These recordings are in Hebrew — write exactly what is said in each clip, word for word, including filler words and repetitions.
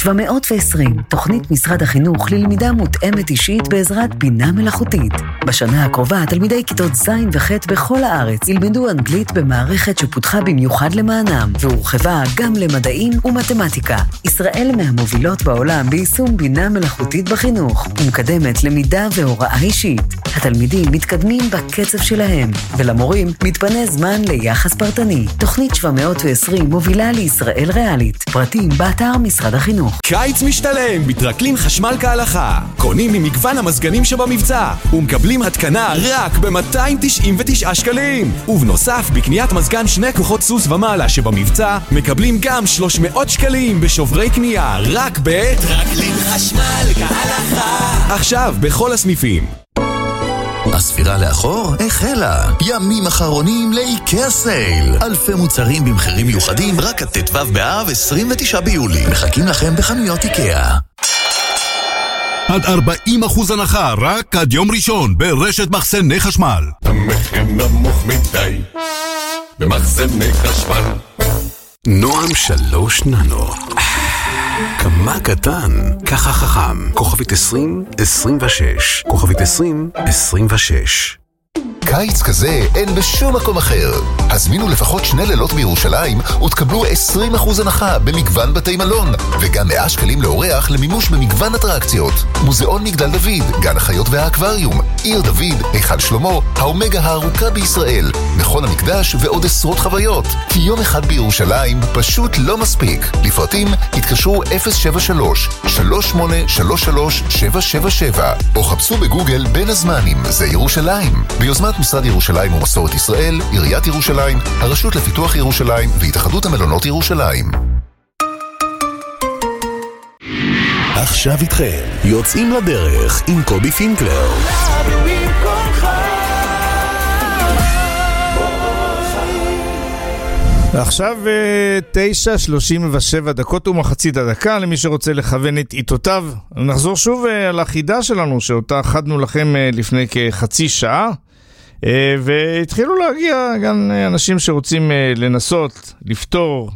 שבע מאות ועשרים, תוכנית משרד החינוך ללמידה מותאמת אישית בעזרת בינה מלאכותית. בשנה הקרובה, תלמידי כיתות ז' וח' בכל הארץ ילמדו אנגלית במערכת שפותחה במיוחד למענם, והורחבה גם למדעים ומתמטיקה. ישראל מהמובילות בעולם ביישום בינה מלאכותית בחינוך, ומקדמת למידה והוראה אישית. התלמידים מתקדמים בקצב שלהם, ולמורים מתפנה זמן ליחס פרטני. תוכנית שבע מאות ועשרים מובילה לישראל ריאלית. פרטים באתר משרד החינוך. קיץ משתלם, מתרקלין חשמל כהלכה. קונים ממגוון המזגנים שבמבצע, ומקבלים התקנה רק ב-מאתיים תשעים ותשעה שקלים. ובנוסף, בקניית מזגן שני כוחות סוס ומעלה שבמבצע, מקבלים גם שלוש מאות שקלים בשוברי קנייה, רק בטרקלין חשמל כהלכה. עכשיו בכל הסניפים. הספירה לאחור החלה. ימים אחרונים לאיקאה סייל. אלפי מוצרים במחירים מיוחדים רק עד ט"ו באב עשרים ותשעה ביולי. מחכים לכם בחנויות איקאה. עד ארבעים אחוז הנחה רק עד יום ראשון ברשת מחסני חשמל. המחיר נמוך מדי במחסני חשמל. נועם שלוש ננו, כמה קטן, ככה חכם. כוכבית עשרים עשרים ושש, כוכבית עשרים עשרים ושש. קיץ כזה אין בשום מקום אחר. הזמינו לפחות שני לילות בירושלים ותקבלו עשרים אחוז הנחה במגוון בתי מלון, וגם מאה שקלים לאורח למימוש במגוון אטרקציות. מוזיאון מגדל דוד, גן החיות והאקווריום, עיר דוד, היכל שלמה, האומגה הארוכה בישראל, מכון המקדש ועוד עשרות חוויות. כי יום אחד בירושלים פשוט לא מספיק. לפרטים התקשרו אפס שבע שלוש שלוש שמונה שלוש שלוש שבע שבע שבע או חפשו בגוגל בין הזמנים. זה ירושלים, ביוזמת משרד ירושלים ומסורת ישראל, עיריית ירושלים, הרשות לפיתוח ירושלים והתאחדות המלונות ירושלים. עכשיו איתכם, יוצאים לדרך עם קובי פינקלר. עכשיו תשע שלושים ושבע דקות ומחצית הדקה למי שרוצה לכוון את עיתותיו. נחזור שוב על החידה שלנו שאותה חדנו לכם לפני כחצי שעה, והתחילו להגיע גם אנשים שרוצים לנסות, לפתור,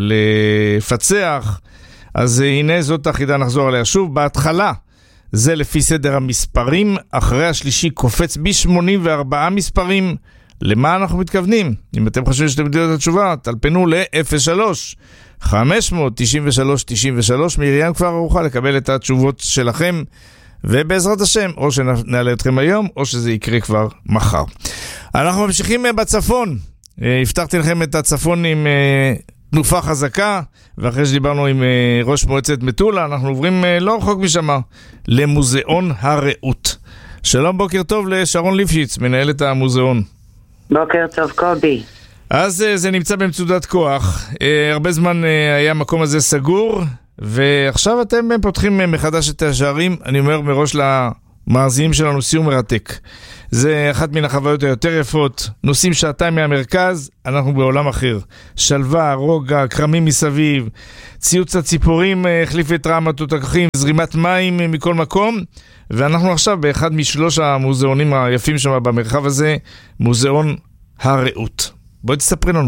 לפצח. אז הנה זאת החידה, נחזור עליה שוב. בהתחלה זה לפי סדר המספרים, אחרי השלישי קופץ ב-שמונים וארבעה מספרים. למה אנחנו מתכוונים? אם אתם חושבים שאתם יודעים את התשובה, תלפנו ל-אפס שלוש חמש תשע שלוש תשע שלוש. מרים כבר ערוכה לקבל את התשובות שלכם, ובעזרת השם, או שנעלה אתכם היום, או שזה יקרה כבר מחר. אנחנו ממשיכים בצפון. הבטחתי לכם את הצפון עם תנופה חזקה, ואחרי שדיברנו עם ראש מועצת מטולה, אנחנו עוברים לא רחוק משם, למוזיאון הרעות. שלום, בוקר טוב לשרון ליפשיץ, מנהלת המוזיאון. בוקר טוב, קובי. אז זה נמצא במצודת כוח. הרבה זמן היה המקום הזה סגור, ועכשיו אתם פותחים מחדש את השערים. אני אומר מראש למאזינים שלנו, סיור מרתק. זה אחת מן החוויות היותר יפות. נוסעים שעתיים מהמרכז, אנחנו בעולם אחר. שלווה, רוגע, קרמים מסביב, ציוץ הציפורים החליף את רעם התותחים, זרימת מים מכל מקום. ואנחנו עכשיו באחד משלוש המוזיאונים היפים שם במרחב הזה, מוזיאון הרעות. בואי תספרי לנו.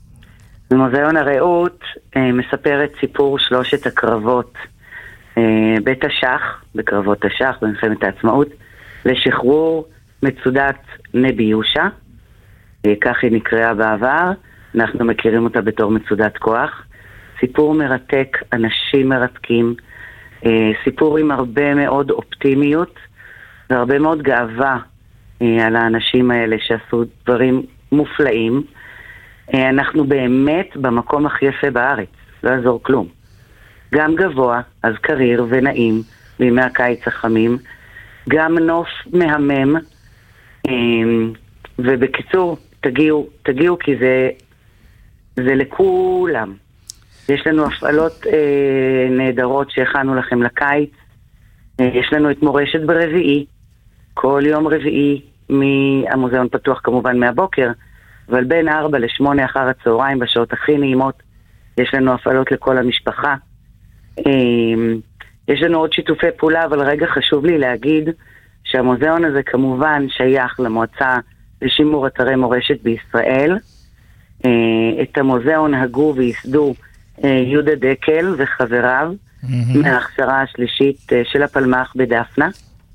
מוזיאון הרעות אה, מספר את סיפור שלושת הקרבות אה, בית השח, בקרבות השח במלחמת העצמאות, לשחרור מצודת נבי יהושע. אה, כך היא נקראה בעבר, אנחנו מכירים אותה בתור מצודת כוח. סיפור מרתק, אנשים מרתקים, אה, סיפור עם הרבה מאוד אופטימיות והרבה מאוד גאווה אה, על האנשים האלה שעשו דברים מופלאים. אה, אנחנו באמת במקום הכי יפה בארץ, לא יעזור כלום. גם גבוה, אז קריר ונעים בימי הקיץ החמים, גם נוף מהמם, אה, ובקיצור, תגיעו, תגיעו כי זה, זה לכולם. יש לנו הפעלות אה, נהדרות שהכנו לכם לקיץ. אה, יש לנו את מורשת ברביעי. כל יום רביעי מהמוזיאון פתוח כמובן מהבוקר, אבל בין ארבע לשמונה אחר הצהריים בשעות הכי נעימות יש לנו הפעלות לכל המשפחה. אה, יש לנו עוד שיתופי פעולה, אבל רגע חשוב לי להגיד שהמוזיאון הזה כמובן שייך למועצה לשימור אתרי מורשת בישראל. אה, את המוזיאון הגו ויסדו יהודה דקל וחבריו, mm-hmm. מההכשרה השלישית של הפלמ"ח בדפנה.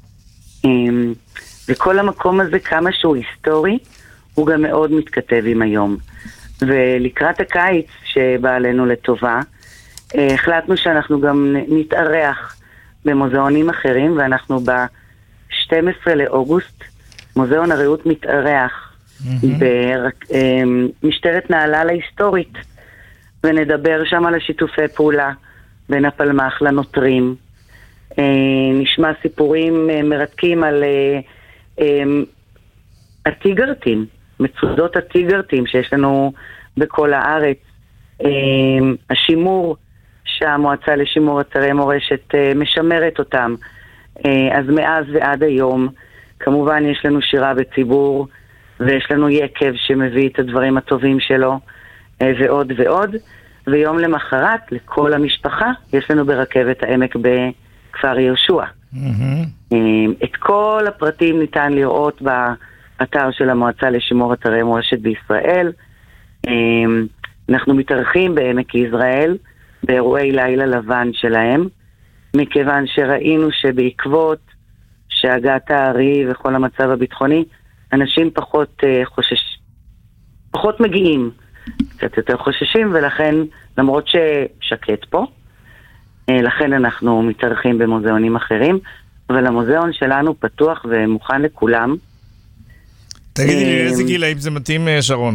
וכל המקום הזה, כמה שהוא היסטורי, הוא גם מאוד מתכתב עם היום. ולקראת הקיץ שבא עלינו לטובה, החלטנו שאנחנו גם נתארח במוזיאונים אחרים, ואנחנו ב-שנים עשר לאוגוסט, מוזיאון הרעות מתארח mm-hmm. במשטרת נהלל ההיסטורית, ונדבר שם על השיתופי פעולה בין הפלמ"ח לנוטרים. נשמע סיפורים מרתקים על הטיגרטים, מצודות הטיגרטים שיש לנו בכל הארץ, השימור שהמועצה לשימור אתרי מורשת משמרת אותם. אז מאז ועד היום כמובן יש לנו שירה בציבור, ויש לנו יקב שמביא את הדברים הטובים שלו, ועוד ועוד. ויום למחרת לכל המשפחה יש לנו ברכבת העמק בכפר יהושע. Mm-hmm. את כל הפרטים ניתן לראות באתר של המועצה לשימור אתרי מורשת בישראל. אנחנו מתארחים בעמק יזרעאל באירועי לילה לבן שלהם, מכיוון שראינו שבעקבות שהגעת הארי וכל המצב הביטחוני, אנשים פחות חושש, פחות מגיעים, קצת יותר חוששים, ולכן, למרות ששקט פה, לכן אנחנו מתארחים במוזיאונים אחרים, אבל המוזיאון שלנו פתוח ומוכן לכולם. תגידי לי, איזה גילאים זה מתאים, שרון?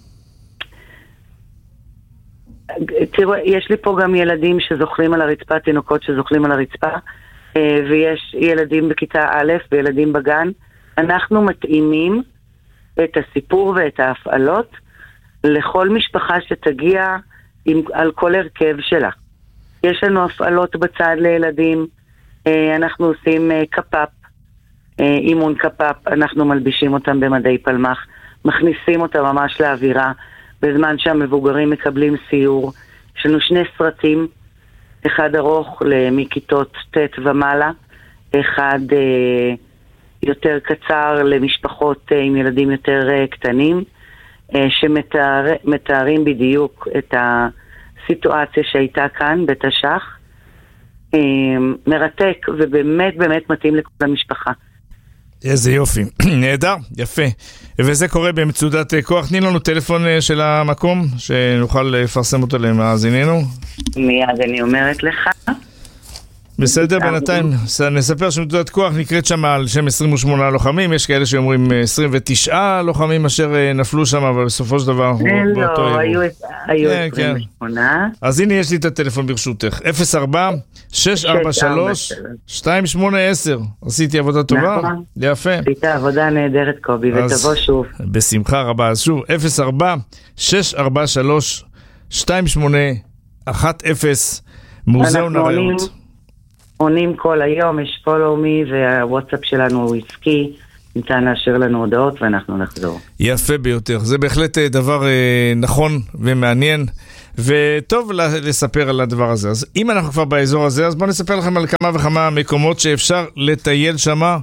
תראו, יש לי פה גם ילדים שזוכלים על הרצפה, תינוקות שזוכלים על הרצפה, ויש ילדים בכיתה א' וילדים בגן. אנחנו מתאימים את הסיפור ואת ההפעלות לכל משפחה שתגיע עם, על כל הרכב שלה. יש לנו הפעלות בצד לילדים, אנחנו עושים קפאפ, אימון קפאפ, אנחנו מלבישים אותם במדי פלמ"ח, מכניסים אותם ממש לאווירה, בזמן שהמבוגרים מקבלים סיור. יש לנו שני סרטים, אחד ארוך מכיתות ט' ומעלה, אחד אה, יותר קצר למשפחות אה, עם ילדים יותר אה, קטנים, אה, שמתארים בדיוק את הסיטואציה שהייתה כאן בתש"ח. אה, מרתק ובאמת באמת מתאים לכל המשפחה. איזה יופי, נהדר, יפה. וזה קורה במצודת כוח. תני לנו טלפון של המקום, שנוכל לפרסם אותו למאזיננו. מיד אני אומרת לך. בסדר, בינתיים נספר שמצודת כוח נקראת שם על שם עשרים ושמונה לוחמים. יש כאלה שאומרים עשרים ותשעה לוחמים אשר נפלו שם, אבל בסופו של דבר לא, היו עשרים ושמונה. אז הנה יש לי את הטלפון ברשותך, אפס ארבע שש ארבע שלוש שתיים שמונה עשר. עשיתי עבודה טובה? יפה. עשית עבודה נהדרת קובי, ותבוא שוב. בשמחה רבה. אז שוב, אפס ארבע שש ארבע שלוש שתיים שמונה אחת אפס, מוזיאון הרעות. עונים כל היום, יש פולו מי, והוואטסאפ שלנו הוא עסקי, ניתן לאשר לנו הודעות ואנחנו נחזור. יפה ביותר, זה בהחלט דבר אה, נכון ומעניין, וטוב לספר על הדבר הזה. אז אם אנחנו כבר באזור הזה, אז בואו נספר לכם על כמה וכמה מקומות שאפשר לטייל שמה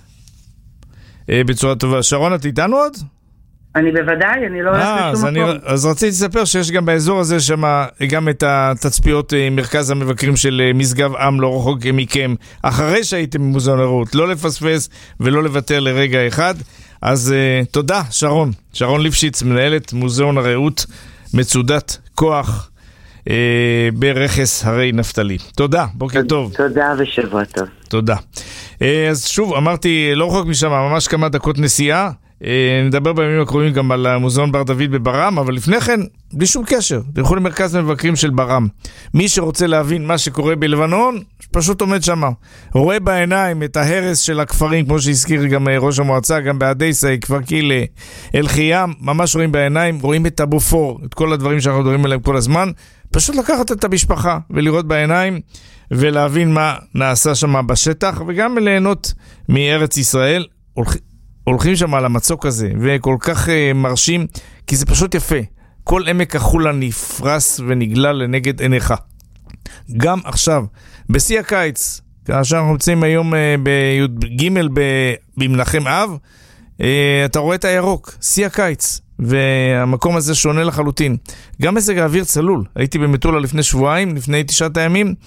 אה, בצורה טובה. שרון, את איתנו עוד? אני בוודאי, אני לא הולך לשום מקום. אז רציתי לספר שיש גם באזור הזה שמה, גם את התצפיות מרכז המבקרים של משגב עם לא רחוק מכם, אחרי שהייתם במוזיאון הרעות, לא לפספס ולא לוותר לרגע אחד. אז uh, תודה, שרון. שרון ליפשיץ, מנהלת מוזיאון הרעות, מצודת כוח uh, ברכס הרי נפתלי. תודה, בוקר טוב. תודה ושבוע טוב. תודה. Uh, אז שוב, אמרתי, לא רחוק משם, ממש כמה דקות נסיעה. נדבר בימים הקרובים גם על המוזיאון בר דוד בברם, אבל לפני כן, בלי שום קשר, תלכו למרכז המבקרים של ברם. מי שרוצה להבין מה שקורה בלבנון, פשוט עומד שם, רואה בעיניים את ההרס של הכפרים, כמו שהזכיר גם ראש המועצה, גם בעדייסה, כפר קילה, אל חיים, ממש רואים בעיניים, רואים את הבופור, את כל הדברים שאנחנו מדברים עליהם כל הזמן, פשוט לקחת את המשפחה ולראות בעיניים, ולהבין מה נעשה שם בשטח, וגם ליהנות מארץ ישראל. הולכים הולכים שם על המצוק הזה, וכל כך uh, מרשים, כי זה פשוט יפה. כל עמק החולה נפרס ונגלה לנגד עיניך. גם עכשיו, בשיא הקיץ, כאשר אנחנו נמצאים היום uh, בי"ג במנחם אב, uh, אתה רואה את הירוק, שיא הקיץ, והמקום הזה שונה לחלוטין. גם מזג האוויר צלול. הייתי במטולה לפני שבועיים, לפני תשעת הימים,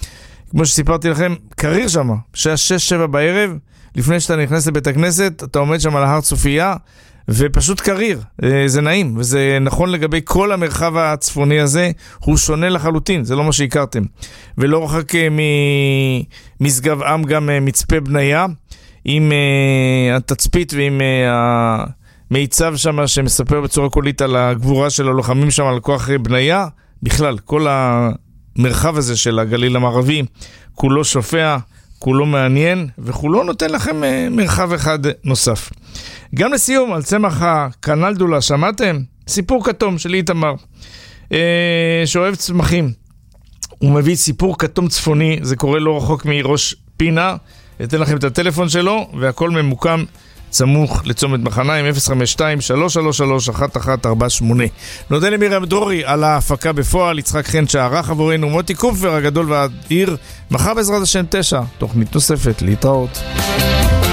כמו שסיפרתי לכם, קריר שם, שעה שש שבע בערב, לפני שאתה נכנס לבית הכנסת, אתה עומד שם על ההר צופיה, ופשוט קריר, זה נעים, וזה נכון לגבי כל המרחב הצפוני הזה, הוא שונה לחלוטין, זה לא מה שהכרתם. ולא רחק משגב עם גם מצפה בניה, עם התצפית ועם המיצב שם שמספר בצורה קולית על הגבורה של הלוחמים שם על כוח בניה, בכלל, כל המרחב הזה של הגליל המערבי, כולו שופע, כולו מעניין, וכולו נותן לכם מרחב אחד נוסף. גם לסיום, על צמח הקנלדולה, שמעתם? סיפור כתום של איתמר, אה, שאוהב צמחים. הוא מביא סיפור כתום צפוני, זה קורה לא רחוק מראש פינה, אתן לכם את הטלפון שלו, והכל ממוקם סמוך לצומת מחניים, אפס חמש שתיים שלוש שלוש שלוש אחת אחת ארבע שמונה. נודה למירם דרורי על ההפקה בפועל, יצחק חן שערך עבורנו, מוטי קופפר הגדול והאדיר, מחר בעזרת השם תשע, תוכנית נוספת, להתראות.